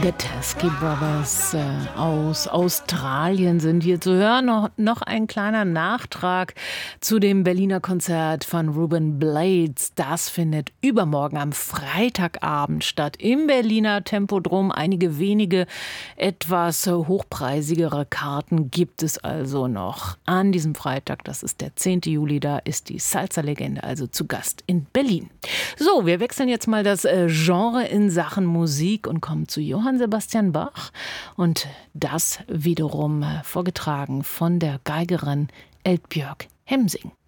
The Teskey Brothers aus Australien sind hier zu hören. Noch ein kleiner Nachtrag zu dem Berliner Konzert von Ruben Blades. Das findet übermorgen am Freitagabend statt im Berliner Tempodrom. Einige wenige, etwas hochpreisigere Karten gibt es also noch. An diesem Freitag, das ist der 10. Juli, da ist die Salsa-Legende also zu Gast in Berlin. So, wir wechseln jetzt mal das Genre in Sachen Musik und kommen zu Johann Sebastian Bach und das wiederum vorgetragen von der Geigerin Elbjörg Hemsing.